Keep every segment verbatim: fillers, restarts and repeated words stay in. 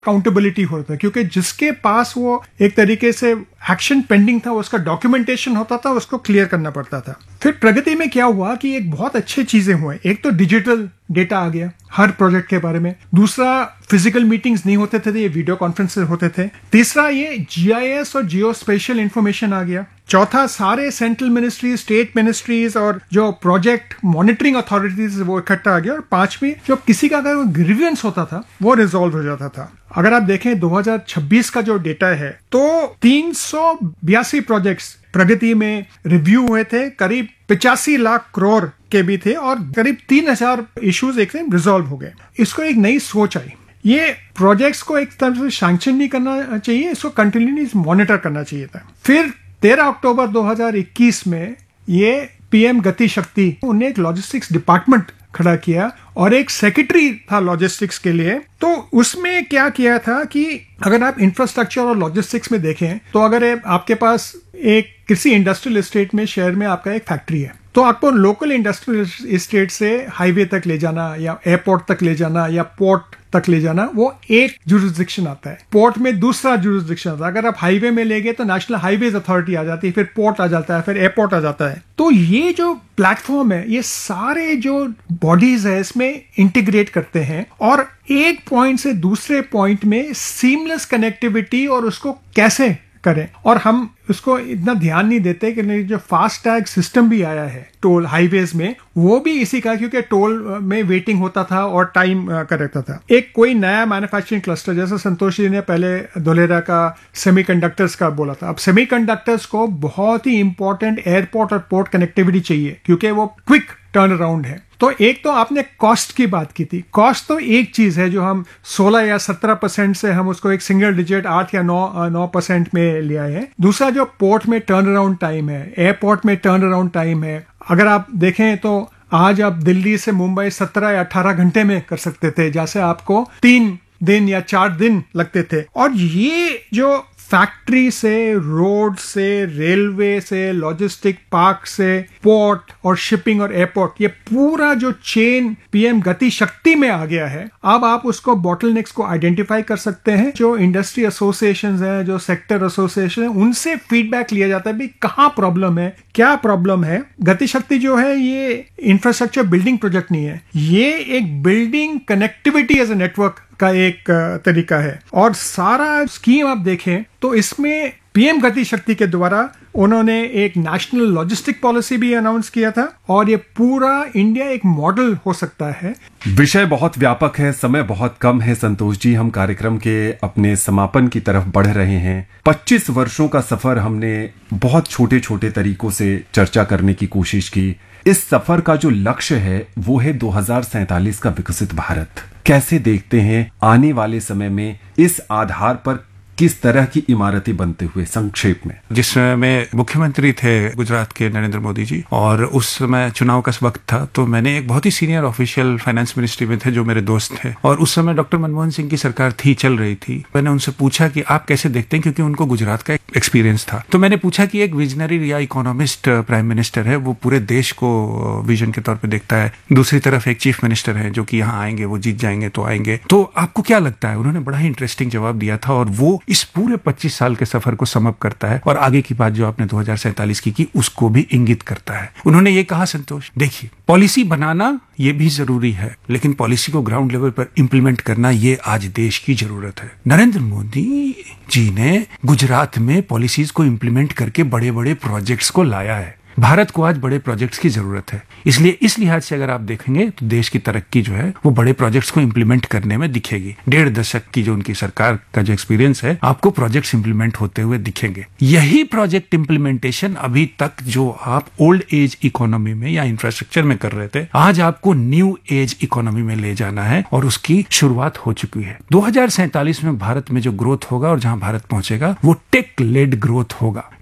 Accountability होता है, क्योंकि जिसके पास वो एक तरीके से एक्शन पेंडिंग था, उसका डॉक्यूमेंटेशन होता था, उसको क्लियर करना पड़ता था। फिर प्रगति में क्या हुआ कि एक बहुत अच्छी चीजें हुए। एक तो डिजिटल डेटा आ गया हर प्रोजेक्ट के बारे में। दूसरा, फिजिकल मीटिंग्स नहीं होते थे, ये वीडियो कॉन्फ्रेंसेस होते थे। तीसरा, ये जीआईएस और जियो स्पेशल इंफॉर्मेशन आ गया। चौथा, सारे सेंट्रल मिनिस्ट्रीज, स्टेट मिनिस्ट्रीज और जो प्रोजेक्ट मॉनिटरिंग अथॉरिटीज वो इकट्ठा आ गया। और पांचवी, जो किसी का अगर ग्रीवियंस होता था वो रिजॉल्व हो जाता था। अगर आप देखें दो हज़ार छब्बीस का जो डेटा है तो तीन सौ बयासी प्रोजेक्ट्स प्रगति में रिव्यू हुए थे, करीब पिचासी लाख करोड़ के भी थे और करीब तीन हजार इश्यूज एक दिन रिजॉल्व हो गए। इसको एक नई सोच आई। ये प्रोजेक्ट्स को एक तरह से सैंक्शन नहीं करना चाहिए, इसको कंटिन्यूअसली मॉनिटर करना चाहिए था। फिर तेरह अक्टूबर दो हज़ार इक्कीस में ये पीएम गति शक्ति, उन्हें एक लॉजिस्टिक्स डिपार्टमेंट खड़ा किया और एक सेक्रेटरी था लॉजिस्टिक्स के लिए। तो उसमें क्या किया था कि अगर आप इंफ्रास्ट्रक्चर और लॉजिस्टिक्स में देखें तो अगर आपके पास एक किसी इंडस्ट्रियल एस्टेट में, शहर में आपका एक फैक्ट्री है, तो आपको लोकल इंडस्ट्रियल एस्टेट से हाईवे तक ले जाना या एयरपोर्ट तक ले जाना या पोर्ट तक ले जाना, वो एक जुरिस्डिक्शन आता है। पोर्ट में दूसरा जुरिस्डिक्शन आता है। अगर आप हाईवे में ले गए तो नेशनल हाईवेज अथॉरिटी आ जाती है, फिर पोर्ट आ जाता है, फिर एयरपोर्ट आ जाता है। तो ये जो प्लेटफॉर्म है, ये सारे जो बॉडीज है इसमें इंटीग्रेट करते हैं और एक पॉइंट से दूसरे पॉइंट में सीमलेस कनेक्टिविटी और उसको कैसे करें। और हम उसको इतना ध्यान नहीं देते कि जो फास्ट टैग सिस्टम भी आया है टोल हाईवेज में, वो भी इसी का, क्योंकि टोल में वेटिंग होता था और टाइम करता था। एक कोई नया मैन्युफैक्चरिंग क्लस्टर, जैसे संतोष जी ने पहले धोलेरा का सेमीकंडक्टर्स का बोला था, अब सेमीकंडक्टर्स को बहुत ही इंपॉर्टेंट एयरपोर्ट और पोर्ट कनेक्टिविटी चाहिए, क्योंकि वो क्विक टर्न अराउंड है। तो एक तो आपने कॉस्ट की बात की थी। कॉस्ट तो एक चीज है जो हम सोलह या सत्रह परसेंट से हम उसको एक सिंगल डिजिट आठ या नौ नौ परसेंट में ले आए हैं। दूसरा, जो पोर्ट में टर्न अराउंड टाइम है, एयरपोर्ट में टर्न अराउंड टाइम है, अगर आप देखें तो आज आप दिल्ली से मुंबई सत्रह या अठारह घंटे में कर सकते थे, जैसे आपको तीन दिन या चार दिन लगते थे। और ये जो फैक्ट्री से, रोड से, रेलवे से, लॉजिस्टिक पार्क से, पोर्ट और शिपिंग और एयरपोर्ट, ये पूरा जो चेन पीएम गति शक्ति में आ गया है। अब आप उसको बॉटलनेक्स को आइडेंटिफाई कर सकते हैं। जो इंडस्ट्री एसोसिएशंस हैं, जो सेक्टर एसोसिएशन है, उनसे फीडबैक लिया जाता है भी कहाँ प्रॉब्लम है, क्या प्रॉब्लम है। गति शक्ति जो है ये इंफ्रास्ट्रक्चर बिल्डिंग प्रोजेक्ट नहीं है, ये एक building connectivity as a network का एक तरीका है। और सारा स्कीम आप देखें तो इसमें पीएम गति शक्ति के द्वारा उन्होंने एक नेशनल लॉजिस्टिक पॉलिसी भी अनाउंस किया था और ये पूरा इंडिया एक मॉडल हो सकता है। विषय बहुत व्यापक है, समय बहुत कम है संतोष जी, हम कार्यक्रम के अपने समापन की तरफ बढ़ रहे हैं। पच्चीस वर्षों का सफर हमने बहुत छोटे छोटे तरीकों से चर्चा करने की कोशिश की। इस सफर का जो लक्ष्य है वो है दो हज़ार सैंतालीस का विकसित भारत। कैसे देखते हैं आने वाले समय में इस आधार पर किस तरह की इमारतें बनते हुए, संक्षेप में? जिस समय में मुख्यमंत्री थे गुजरात के नरेंद्र मोदी जी, और उस समय चुनाव का वक्त था, तो मैंने एक बहुत ही सीनियर ऑफिशियल फाइनेंस मिनिस्ट्री में थे जो मेरे दोस्त थे, और उस समय डॉक्टर मनमोहन सिंह की सरकार थी, चल रही थी। मैंने उनसे पूछा कि आप कैसे देखते हैं, क्योंकि उनको गुजरात का एक्सपीरियंस था। तो मैंने पूछा कि एक विजनरी या इकोनॉमिस्ट प्राइम मिनिस्टर है, वो पूरे देश को विजन के तौर पर देखता है, दूसरी तरफ एक चीफ मिनिस्टर है जो कि यहाँ आएंगे, वो जीत जाएंगे तो आएंगे, तो आपको क्या लगता है? उन्होंने बड़ा ही इंटरेस्टिंग जवाब दिया था और वो इस पूरे पच्चीस साल के सफर को समअप करता है और आगे की बात जो आपने दो हज़ार सैंतालीस की की उसको भी इंगित करता है। उन्होंने ये कहा, संतोष देखिए, पॉलिसी बनाना ये भी जरूरी है, लेकिन पॉलिसी को ग्राउंड लेवल पर इंप्लीमेंट करना ये आज देश की जरूरत है। नरेंद्र मोदी जी ने गुजरात में पॉलिसीज को इंप्लीमेंट करके बड़े बड़े प्रोजेक्ट्स को लाया है। भारत को आज बड़े प्रोजेक्ट्स की जरूरत है, इसलिए इस लिहाज से अगर आप देखेंगे तो देश की तरक्की जो है वो बड़े प्रोजेक्ट्स को इंप्लीमेंट करने में दिखेगी। डेढ़ दशक की जो उनकी सरकार का जो एक्सपीरियंस है, आपको प्रोजेक्ट्स इंप्लीमेंट होते हुए दिखेंगे। यही प्रोजेक्ट इंप्लीमेंटेशन अभी तक जो आप ओल्ड एज इकोनॉमी में या इंफ्रास्ट्रक्चर में कर रहे थे, आज आपको न्यू एज इकोनॉमी में ले जाना है और उसकी शुरुआत हो चुकी है। दो हज़ार सैंतालीस में भारत में जो ग्रोथ होगा और जहां भारत पहुंचेगा वो टेक लेड ग्रोथ होगा।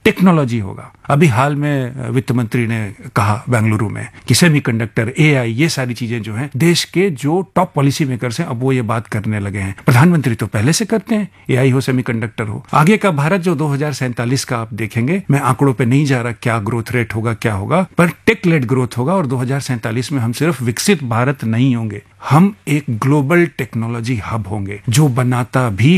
टेक्नोलॉजी होगा। अभी हाल में वित्त मंत्री ने कहा बेंगलुरु में कि सेमीकंडक्टर, एआई, ये सारी चीजें जो हैं देश के जो टॉप पॉलिसी मेकर्स हैं अब वो ये बात करने लगे हैं। प्रधानमंत्री तो पहले से करते हैं, एआई हो, सेमीकंडक्टर हो। आगे का भारत जो दो हज़ार सैंतालीस का आप देखेंगे, मैं आंकड़ों पे नहीं जा रहा क्या ग्रोथ रेट होगा क्या होगा, पर टेक लेड ग्रोथ होगा और दो हज़ार सैंतालीस में हम सिर्फ विकसित भारत नहीं होंगे, हम एक ग्लोबल टेक्नोलॉजी हब होंगे जो बनाता भी